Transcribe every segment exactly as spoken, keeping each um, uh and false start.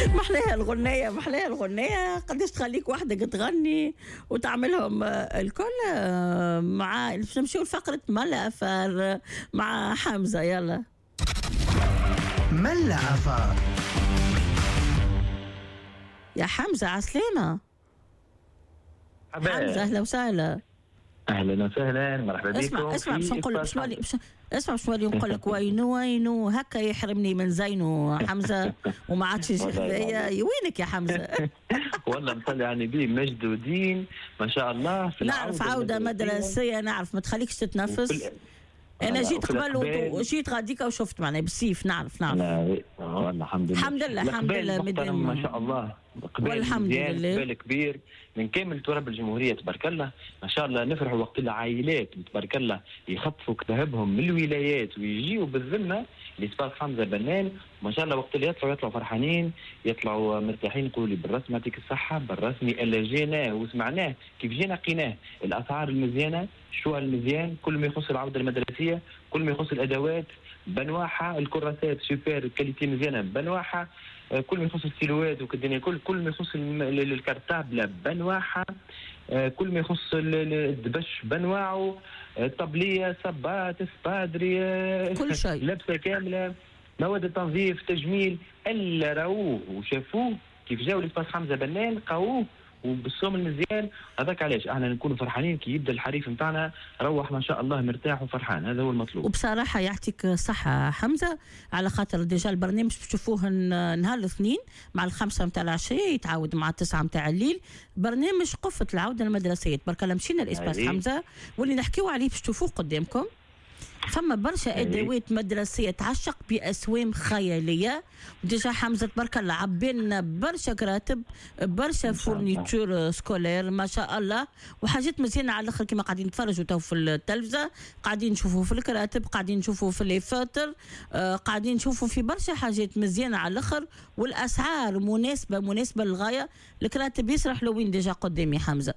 محلاها الغنية محلاها الغنية قداش تخليك وحدك تغني وتعملهم الكل مع نمشيو لفقرة ملا أفار مع حمزة. يلا ملا أفار يا حمزة عسلامة. حمزة أهلا وسهلا. اهلا وسهلا مرحبا بكم. اسمع اسمع باش نقول لك شنو اسمع شنو اللي نقول لك وينو وينو هكا يحرمني من زينو حمزه وما عادش يجي حذايا. وينك يا حمزه؟ والله مصلي على النبي مجدودين ما شاء الله. في نعرف عوده مدرسيه نعرف ما تخليكش تتنفس. انا جيت قبل وجيت غاديكا وشفت معناها بالسيف نعرف نعرف. لا والله الحمد لله الحمد لله الحمد لله مدام ما شاء الله. والحمد لله قبل كبير من كامل تراب الجمهوريه تبارك الله ما شاء الله. نفرحوا وقت العائلات تبارك الله يخطفوا كتابهم من الولايات ويجيوا بالذمه لسباس حمزه بنان ما شاء الله. وقت اللي يطلعوا يطلعوا فرحانين يطلعوا مرتاحين يقولوا لي بالرسمي يعطيك الصحه بالرسمي الا جيناه وسمعناه كيف جينا قيناه. الاسعار المزيانه الشوى المزيان كل ما يخص العوده المدرسيه كل ما يخص الادوات بنواحه الكراسات سوبر كاليتي مزيانه بنواحه كل ما يخص السيلوات وكالدنيا كل كل ما يخص الكارتابله بنواحه كل ما يخص الدبش بنواعه الطبليه صبات سبادري كل شيء لبسه كامله مواد التنظيف تجميل الا راوه وشافوه كيف جاوا لسباس حمزه بنان قاووه وبالصوم المزيان. هذاك علاش احنا نكونوا فرحانين كي يبدا الحريف نتاعنا روح ما شاء الله مرتاح وفرحان. هذا هو المطلوب. وبصراحه يعطيك صحه حمزه على خاطر ديجا البرنامج تشوفوه نهار الاثنين مع الخمسه نتاع العشيه يتعاود مع التسعه نتاع الليل. برنامج قفه العوده المدرسيه تبارك الله. مشينا لاسباس حمزه واللي نحكيو عليه باش تشوفوه قدامكم. فما برشا ادوات مدرسيه تعشق باسوام خياليه. ديجا حمزه تبارك الله عبالنا برشا كراتب برشا فورنيتور سكولير ما شاء الله وحاجات مزيانه على الاخر كما قاعدين نتفرجوا تو في التلفزه قاعدين نشوفوا في الكراتب قاعدين نشوفوا في لي فاتر آه قاعدين نشوفوا في برشا حاجات مزيانه على الاخر والاسعار مناسبه مناسبه للغايه. الكراتب يسرح له وين ديجا قدامي حمزه.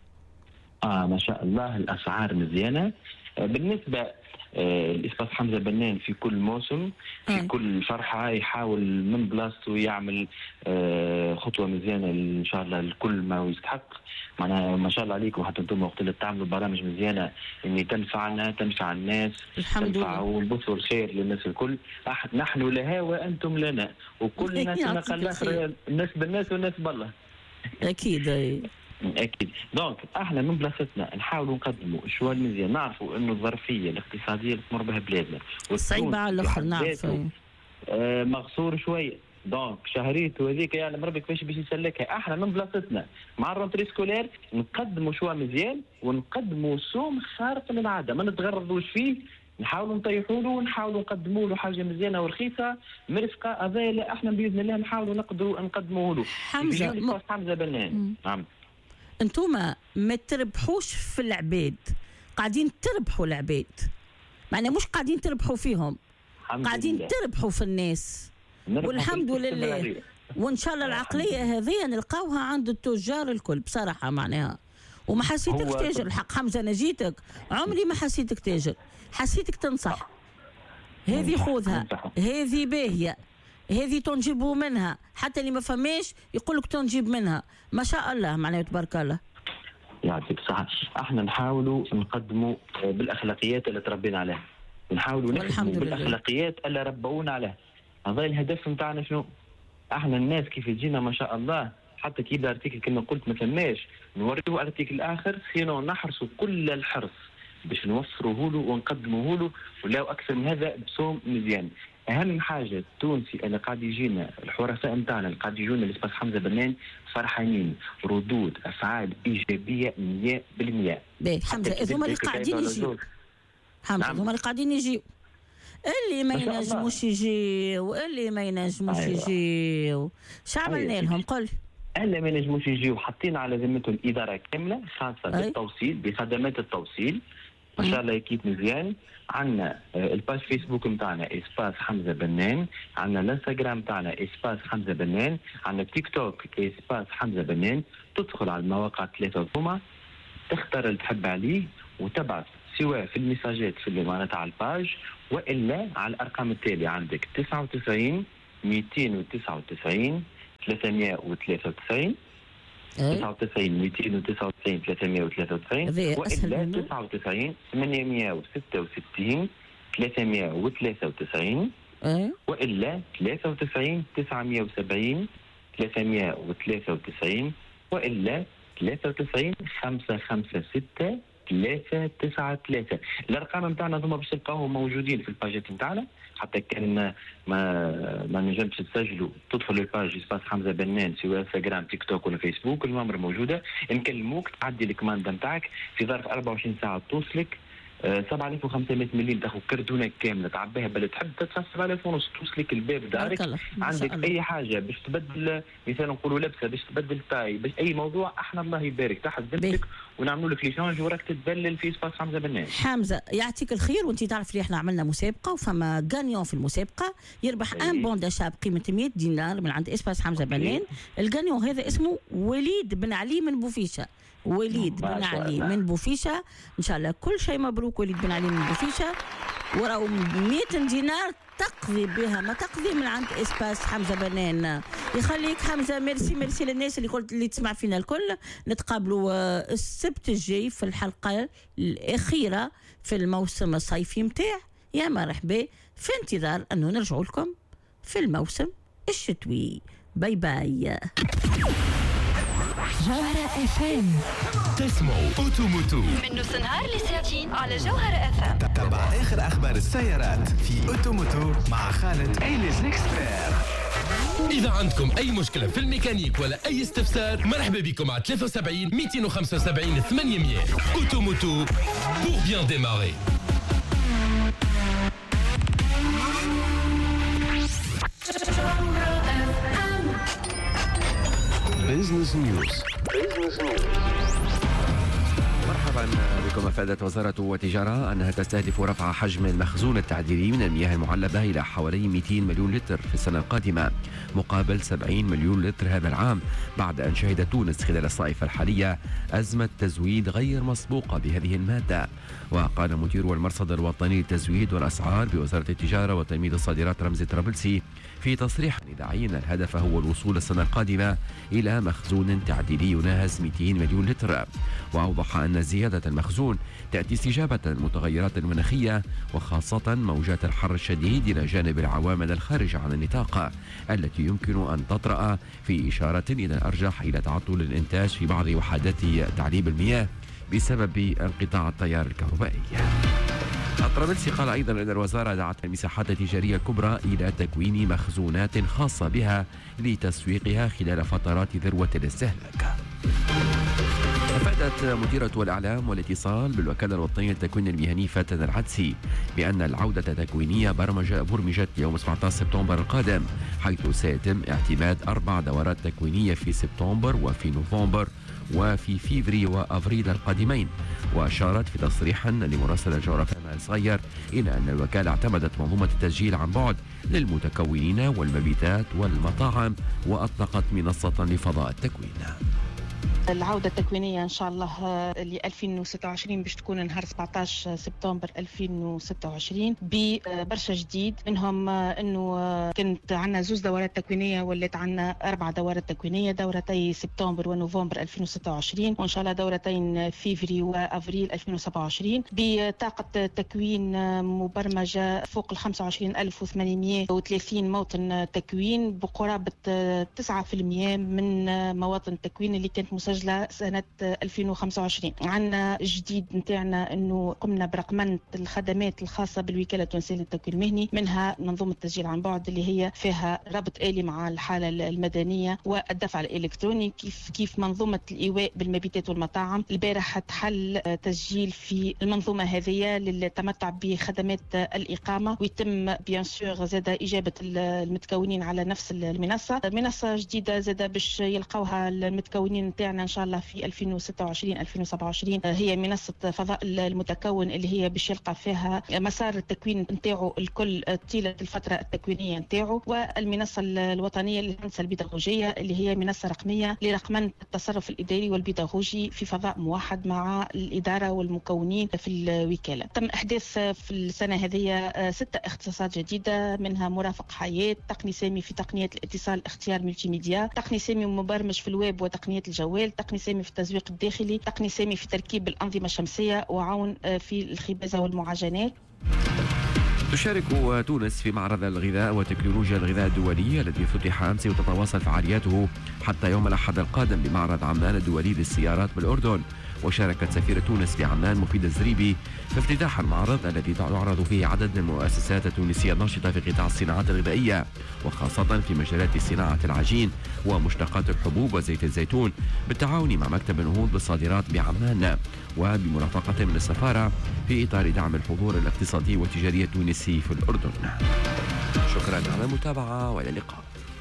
اه ما شاء الله الاسعار مزيانه. آه بالنسبه آه الاسباس حمزه بنان في كل موسم في م. كل فرحه يحاول من بلاصته يعمل آه خطوه مزيانه ان شاء الله الكل ما يستحق. معناها ما شاء الله عليكم حتى انتم وقت اللي تعملوا برامج مزيانه اني تنفعنا تنفع الناس تنفع ونبثوا الخير للناس الكل. نحن لها وانتم لنا وكلنا سنقل الاخر الناس بالناس والناس بالله. اكيد اكيد. دونك احنا من بلاصتنا نحاولوا نقدموا الشوى المزيان. نعرفوا انه الظرفيه الاقتصاديه اللي تمر بها بلادنا صعيبه على الاخر نعرف آه مغصور شويه. دونك شهريته هذيك يعلم ربي كيفاش باش يسلكها. احنا من بلاصتنا مع الرونتري سكولير نقدموا شوى مزيان ونقدموا سوم خارق للعاده ما نتغرضوش فيه. نحاولوا نطيحوا له ونحاولوا نقدموا له حاجه مزيانه ورخيصه مرفقه. هذا احنا باذن الله نحاولوا نقدروا نقدموه له. حمزه م... حمزه بنان نعم. انتوما ما تربحوش في العباد قاعدين تربحوا العباد معناها مش قاعدين تربحوا فيهم قاعدين لله. تربحوا في الناس والحمد لله. وان شاء الله العقليه هذه نلقاوها عند التجار الكل بصراحه معناها. وما حسيتك تاجر الحق حمزه انا جيتك عمري ما حسيتك تاجر حسيتك تنصح. هذه خذها هذه باهيه هذه تنجبوا منها حتى اللي ما فهماش يقول لك تنجيب منها ما شاء الله معناه تبارك الله. يعطيك الصحة. احنا نحاولوا نقدموا بالاخلاقيات اللي تربينا عليها ونحاولوا نخدموا بالاخلاقيات اللي ربونا عليها. هذا الهدف نتاعنا شنو؟ احنا الناس كيف تجينا ما شاء الله حتى كي يبدا ارتيكل كما قلت ما ثماش نوريوه ارتيكل اخر سينو نحرصوا كل الحرص باش نوفروه له ونقدموه له ولا اكثر من هذا بصوم مزيان. اهم حاجه التونسي اللي قاعد يجينا الحرفاء نتاعنا اللي قاعد يجونا لسباس حمزه بنان فرحانين ردود افعال ايجابيه مية بالمية. باهي حمزه هذوما اللي قاعدين يجيو حمزه هذوما اللي قاعدين يجيو اللي ما ينجموش يجيو اللي ما ينجموش يجيو شو عملنا لهم قل؟ اللي ما ينجموش يجيو حاطين على ذمتهم اداره كامله خاصه بالتوصيل بخدمات التوصيل ما شاء الله اكيد مزيان. عندنا الباج فيسبوك نتاعنا اسباس حمزه بنان عندنا الانستغرام نتاعنا اسباس حمزه بنان عندنا تيك توك اسباس حمزه بنان. تدخل على المواقع الثلاثه هذوما تختار اللي تحب عليه وتبعث سواء في المساجات في اللي معناتها على الباج والا على الارقام التاليه عندك تسعة وتسعين مئتين وتسعة وتسعين ثلاثمائة وثلاثة وتسعين تسعة وتسعين مئتين وتسعة وتسعين ثلاثمائة وثلاثة وتسعين وإلا تسعة وتسعين ثمانمائة وستة وستين ثلاثمائة وثلاثة وتسعين وإلا ثلاثة وتسعين تسعمائة وسبعين ثلاثمائة وثلاثة وتسعين وإلا ثلاثة وتسعين خمسة خمسة ستة ثلاثة تسعة ثلاثة. الأرقام نتاعنا ثم باش تلقاوهم موجودين في الباجات نتاعنا، حتى كان ما ما نجمش تسجلوا تدخل الباج اسباس حمزة بنان سواء انستغرام تيك توك ولا فيسبوك، النمر موجودة، نكلموك تعدي الكماندا نتاعك في ظرف أربعة وعشرين ساعة توصلك سبعة آلاف وخمسمائة مليون، تاخذ كرتونه كامله تعبيها بل تحب تدفع سبعة آلاف ونص توصلك الباب دارك. عندك اي حاجه باش تبدل مثلا نقولوا لبسه باش تبدل تاي باش اي موضوع احنا الله يبارك تحت ذمتك ونعملوا لك ليشانج وراك تتدلل في سباس حمزه بنان. حمزه يعطيك الخير، وانت تعرف لي احنا عملنا مسابقه وفما غانيون في المسابقه يربح أيه. ان بون داشا بقيمه مئة دينار من عند اسباس حمزه بنان. الغانيون هذا اسمه وليد بن علي من بوفيشه. وليد بن علي من بوفيشه، ان شاء الله كل شيء مبروك. وليد بن علي من بوفيشه وراو مئة دينار تقضي بها ما تقضي من عند اسباس حمزه بنان. يخليك حمزه، ميرسي ميرسي للناس اللي قلت اللي تسمع فينا الكل. نتقابلوا السبت الجاي في الحلقه الاخيره في الموسم الصيفي متاع يا مرحبا، في انتظار انه نرجعوا لكم في الموسم الشتوي. باي باي. جوهرة اف ام تسمعوا اوتوموتو من نص نهار لساعتين على جوهرة اف ام. تابع اخر اخبار السيارات في اوتوموتو مع خالد إليس ليكسبير. إذا عندكم أي مشكلة في الميكانيك ولا أي استفسار مرحبا بكم على ثلاثة وسبعين مئتين وخمسة وسبعين ثمانمائة. اوتوموتو pour bien démarrer. بيزنس نيوز. مرحبا بكم. أفادت وزارة التجارة أنها تستهدف رفع حجم المخزون التعديلي من المياه المعلبة إلى حوالي مئتين مليون لتر في السنة القادمة مقابل سبعين مليون لتر هذا العام، بعد أن شهدت تونس خلال الصيف الحالية أزمة تزويد غير مسبوقة بهذه المادة. وقال مدير المرصد الوطني للتزويد والأسعار بوزارة التجارة وتنمية الصادرات رمزي طرابلسي في تصريح إذاعي أن الهدف هو الوصول السنة القادمة إلى مخزون تعديلي يناهز مئتين مليون لتر. وأوضح أن زيادة المخزون تأتي استجابة للمتغيرات المناخية وخاصة موجات الحر الشديد إلى جانب العوامل الخارجة عن النطاق التي يمكن أن تطرأ، في إشارة إلى الأرجح إلى تعطل الإنتاج في بعض وحدات تعليب المياه بسبب انقطاع التيار الكهربائي. الطرابلسي قال أيضا أن الوزارة دعت المساحات التجارية الكبرى إلى تكوين مخزونات خاصة بها لتسويقها خلال فترات ذروة الاستهلاك. أفادت مديرة الإعلام والاتصال بالوكالة الوطنية للتكوين المهني فاتن العدسي بأن العودة التكوينية برمجة برمجت يوم سبعة عشر سبتمبر القادم، حيث سيتم اعتماد أربع دورات تكوينية في سبتمبر وفي نوفمبر وفي فيفري وأفريل القادمين. وأشارت في تصريح لمراسل جغرافيا الصغير إلى أن الوكالة اعتمدت منظومة التسجيل عن بعد للمتكونين والمبيتات والمطاعم، وأطلقت منصة لفضاء التكوين. العودة التكوينية إن شاء الله ل ألفين وستة وعشرين باش تكون نهار سبعة عشر سبتمبر ألفين وستة وعشرين ببرشا جديد، منهم أنه كانت عنا زوز دورات تكوينية ولات عنا أربع دورات تكوينية، دورتي سبتمبر ونوفمبر ألفين وستة وعشرين وإن شاء الله دورتين فيفري وأفريل ألفين وسبعة وعشرين بطاقة تكوين مبرمجة فوق ال خمسة وعشرين ألف وثمانمائة وثلاثين موطن تكوين بقرابة تسعة بالمئة من مواطن التكوين اللي كانت مسجلة سنة ألفين وخمسة وعشرين. عندنا جديد نتاعنا أنه قمنا برقمنة الخدمات الخاصة بالوكالة التونسية للتكوين المهني، منها منظومة التسجيل عن بعد اللي هي فيها ربط آلي مع الحالة المدنية والدفع الإلكتروني، كيف كيف منظومة الإيواء بالمبيتات والمطاعم. البارح تحل تسجيل في المنظومة هذه للتمتع بخدمات الإقامة، ويتم بيان سور زاد إجابة المتكونين على نفس المنصة. منصة جديدة زاد باش يلقوها المتكونين نتاعنا إن شاء الله في ألفين وستة وعشرين ألفين وسبعة وعشرين هي منصة فضاء المتكون اللي هي باش يلقى فيها مسار التكوين نتاعو الكل طيلة الفترة التكوينية نتاعو. والمنصة الوطنية للهندسة البيداغوجية اللي هي منصة رقمية لرقمنة التصرف الإداري والبيداغوجي في فضاء موحد مع الإدارة والمكونين في الوكالة. تم إحداث في السنة هذه ستة اختصاصات جديدة، منها مرافق حياة، تقني سامي في تقنية الاتصال اختيار ملتي ميديا، تقني سامي مبرمج في الويب وتقنية الجوال، تقني سامي في التسويق الداخلي، تقني سامي في تركيب الأنظمة الشمسية وعون في الخبازة والمعجنات. تشارك تونس في معرض الغذاء وتكنولوجيا الغذاء الدولي الذي افتتح أمس وتتواصل فعالياته حتى يوم الأحد القادم بمعرض عمان الدولي للسيارات بالأردن. وشاركت سفيرة تونس بعمان مفيدة الزريبي في افتتاح المعرض الذي تعرض فيه عدد من المؤسسات التونسية الناشطة في قطاع الصناعات الغذائية وخاصة في مجالات صناعة العجين ومشتقات الحبوب وزيت الزيتون بالتعاون مع مكتب النهوض بالصادرات بعمان وبمرافقة من السفارة في إطار دعم الحضور الاقتصادي والتجاري التونسي في الأردن. شكرا على المتابعة وإلى اللقاء.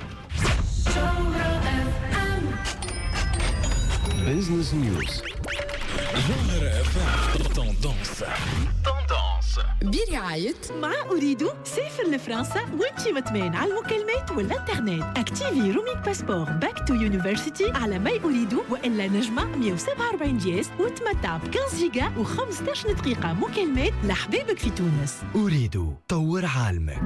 Business News. جوهرة اف ام. توندونس توندونس برعاية مع أريد سافر لفرنسا وانتي مطمئن على المكالمات والانترنت. اكتيفي رومينج باسبور باك تو يونيفرسيتي على ما أريد وإلا نجمة مية وسبعة وأربعين جيس وتمتع ب خمسة جيجا وخمسة عشر دقيقة مكالمات لحبيبك في تونس. أريد طور عالمك.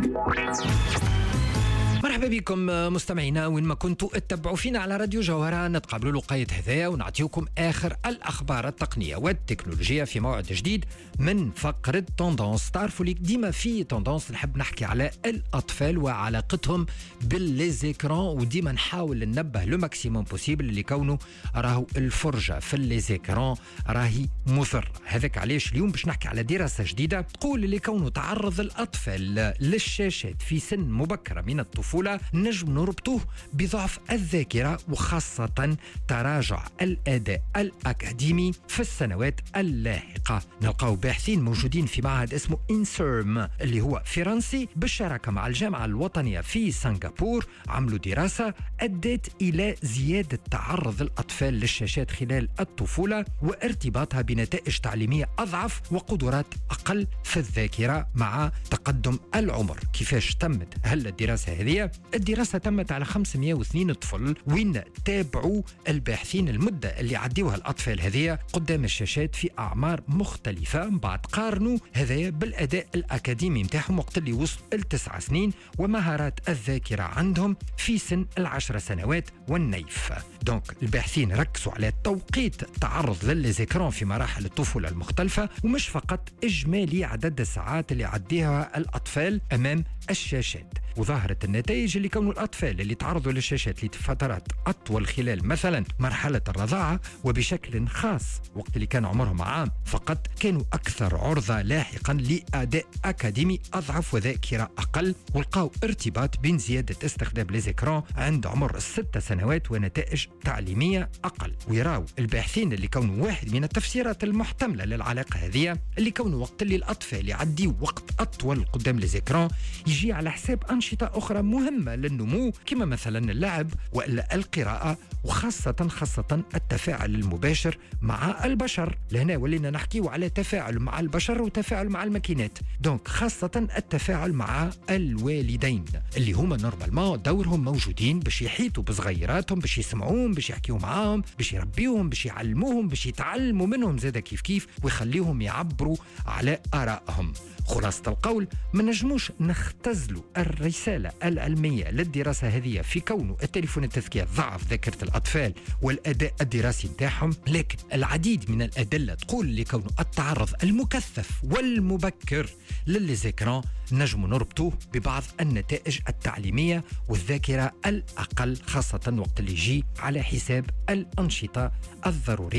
مرحبا بكم مستمعينا وين ما كنتوا اتبعوا فينا على راديو جوهرة. نتقابلوا لقاية هذايا ونعطيكم آخر الأخبار التقنية والتكنولوجية في موعد جديد من فقرة توندونس. تعرفوا ليك ديما في توندونس نحب نحكي على الأطفال وعلاقتهم بالليزيكران، وديما نحاول ننبه لو ماكسيموم بوسيبل اللي كونه راهو الفرجة في الليزيكران راهي مضر. هذاك علاش اليوم باش نحكي على دراسة جديدة تقول اللي كونه تعرض الأطفال للشاشات في سن مبكرة من الطفولة نجم نربطوه بضعف الذاكرة وخاصة تراجع الأداء الأكاديمي في السنوات اللاحقة. نلقاو باحثين موجودين في معهد اسمه إنسيرم اللي هو فرنسي بالشراكة مع الجامعة الوطنية في سنغافورة عملوا دراسة أدت إلى زيادة تعرض الأطفال للشاشات خلال الطفولة وارتباطها بنتائج تعليمية أضعف وقدرات أقل في الذاكرة مع تقدم العمر. كيفاش تمت هل الدراسة هذه؟ الدراسة تمت على خمسمائة واثنين طفل وين تابعوا الباحثين المدة اللي عديوها الأطفال هذه قدام الشاشات في أعمار مختلفة، بعد قارنوا هذا بالأداء الأكاديمي متاعهم وقت اللي وصل التسع سنين ومهارات الذاكرة عندهم في سن العشر سنوات والنيف. دونك الباحثين ركزوا على توقيت التعرض للزيكران في مراحل الطفولة المختلفة ومش فقط إجمالي عدد الساعات اللي عديها الأطفال أمام الشاشات. وظهرت النتائج اللي كونوا الأطفال اللي تعرضوا للشاشات لفترات أطول خلال مثلا مرحلة الرضاعة وبشكل خاص وقت اللي كان عمرهم عام فقط كانوا أكثر عرضة لاحقا لأداء أكاديمي أضعف وذاكرة أقل، ولقاو ارتباط بين زيادة استخدام ليزيكران عند عمر الست سنوات ونتائج تعليمية أقل. ويراو الباحثين اللي كونوا واحد من التفسيرات المحتملة للعلاقة هذه اللي كونوا وقت اللي الأطفال يعديوا وقت أطول قدام ليزيكران يجي على حساب أنشطة أخرى مهمة للنمو كما مثلا اللعب وإلا القراءة وخاصة خاصة التفاعل المباشر مع البشر. لهنا ولينا نحكي على تفاعل مع البشر وتفاعل مع الماكينات، دونك خاصة التفاعل مع الوالدين اللي هما نورمالمون دورهم موجودين باش يحيطوا بصغيراتهم باش يسمعوهم باش يحكيوا معاهم باش يربيوهم باش يعلموهم باش يتعلموا منهم زادا كيف كيف ويخليهم يعبروا على آرائهم. خلاصة القول ما نجموش نختزلوا الرسالة العلمية للدراسة هذه في كونه التليفون التذكير ضعف ذاكرة الأطفال والأداء الدراسي نتاعهم، لكن العديد من الأدلة تقول لكونه التعرض المكثف والمبكر للزيكران نجم نربطوه ببعض النتائج التعليمية والذاكرة الأقل خاصة وقت اللي يجي على حساب الأنشطة الضرورية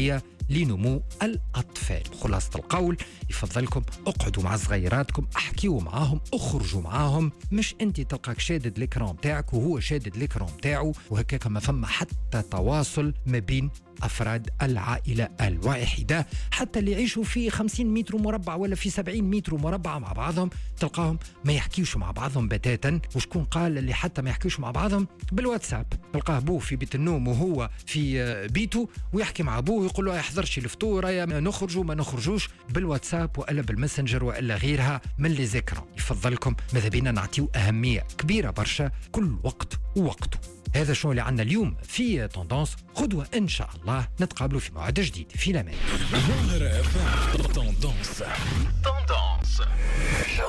لنمو الأطفال. خلاصة القول يفضلكم اقعدوا مع صغيراتكم، احكيوا معاهم، اخرجوا معاهم، مش انت تلقاك شادد الإكرام تاعك وهو شادد الإكرام تاعه وهكاك ما فما حتى تواصل ما بين أفراد العائلة الواحدة. حتى اللي يعيشوا في خمسين متر مربع ولا في سبعين متر مربع مع بعضهم تلقاهم ما يحكيوش مع بعضهم بتاتا. وشكون قال اللي حتى ما يحكيوش مع بعضهم بالواتساب؟ تلقاه بوه في بيت النوم وهو في بيته ويحكي مع أبوه ويقول له يحضرش الفطور يا نخرجوا ما نخرجوش بالواتساب وإلا بالمسنجر وإلا غيرها من لي زيكران. يفضلكم ماذا بينا نعطيو أهمية كبيرة برشا كل وقت ووقته. هذا شنو اللي عندنا اليوم في توندونس. غدوة إن شاء الله نتقابلوا في موعد جديد في الأمان. توندونس.